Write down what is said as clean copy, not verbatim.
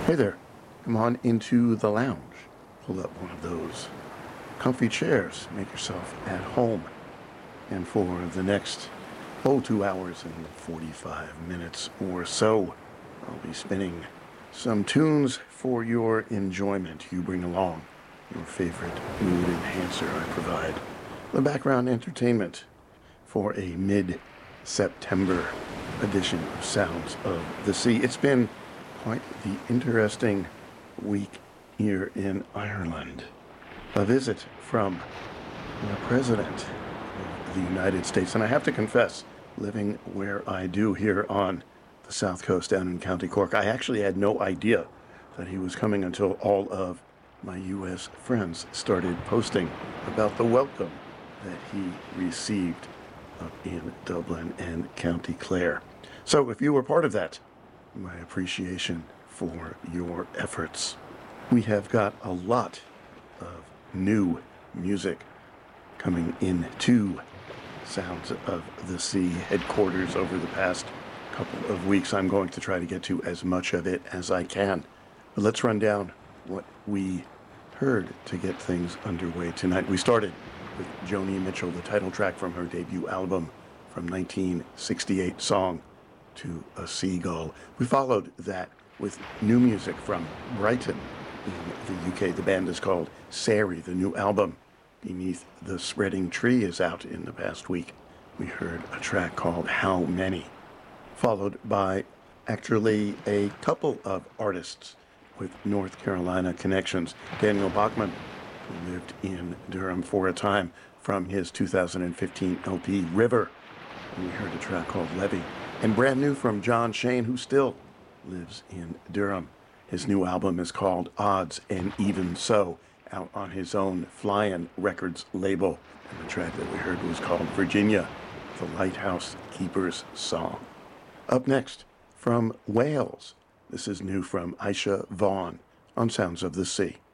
Hey there, come on into the lounge. Pull up one of those comfy chairs. Make yourself at home. And for the next 2 hours and 45 minutes or so, I'll be spinning some tunes for your enjoyment. You bring along your favorite mood enhancer. I provide the background entertainment for a mid-September edition of Sounds of the Sea. It's been quite the interesting week here in Ireland. A visit from the President of the United States. And I have to confess, living where I do here on the South Coast down in County Cork, I actually had no idea that he was coming until all of my U.S. friends started posting about the welcome that he received up in Dublin and County Clare. So if you were part of that, my appreciation for your efforts. We have got a lot of new music coming into Sounds of the Sea headquarters over the past couple of weeks. I'm going to try to get to as much of it as I can. But let's run down what we heard to get things underway tonight. We started with Joni Mitchell, the title track from her debut album from 1968, Song to a Seagull. We followed that with new music from Brighton in the UK. The band is called Sari. The new album, Beneath the Spreading Tree, is out in the past week. We heard a track called How Many, followed by actually a couple of artists with North Carolina connections. Daniel Bachman, who lived in Durham for a time, from his 2015 LP River. And we heard a track called Levy. And brand new from John Shane, who still lives in Durham. His new album is called Odds and Even So, out on his own Flyin' Records label. And the track that we heard was called Virginia, the Lighthouse Keeper's Song. Up next, from Wales, this is new from Aisha Vaughan on Sounds of the Sea.